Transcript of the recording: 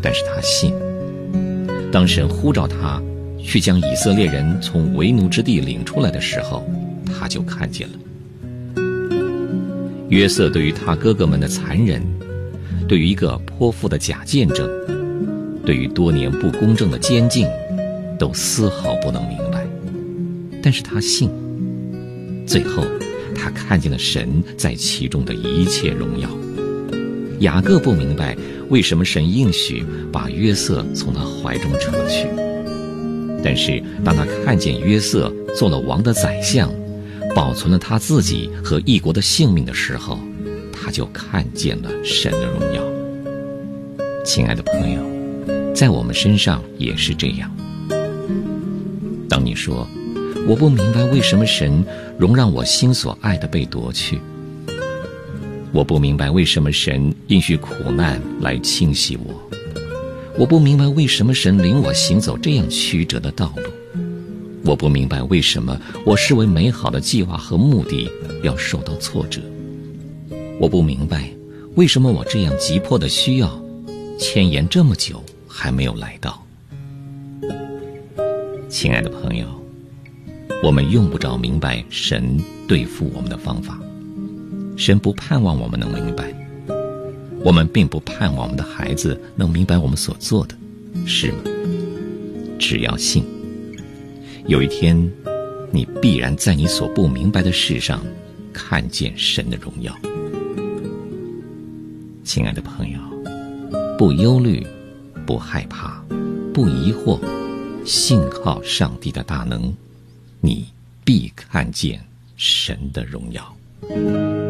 但是他信。当神呼召他去将以色列人从为奴之地领出来的时候，他就看见了。约瑟对于他哥哥们的残忍，对于一个泼妇的假见证，对于多年不公正的监禁，都丝毫不能明白。但是他信，最后他看见了神在其中的一切荣耀。雅各不明白为什么神应许把约瑟从他怀中扯去，但是当他看见约瑟做了王的宰相，保存了他自己和一国的性命的时候，他就看见了神的荣耀。亲爱的朋友，在我们身上也是这样。当你说我不明白为什么神容让我心所爱的被夺去，我不明白为什么神允许苦难来侵袭我，我不明白为什么神领我行走这样曲折的道路，我不明白为什么我视为美好的计划和目的要受到挫折，我不明白为什么我这样急迫的需要牵延这么久还没有来到。亲爱的朋友，我们用不着明白神对付我们的方法，神不盼望我们能明白，我们并不盼望我们的孩子能明白我们所做的，是吗？只要信，有一天你必然在你所不明白的事上看见神的荣耀。亲爱的朋友，不忧虑，不害怕，不疑惑，信靠上帝的大能，你必看见神的荣耀。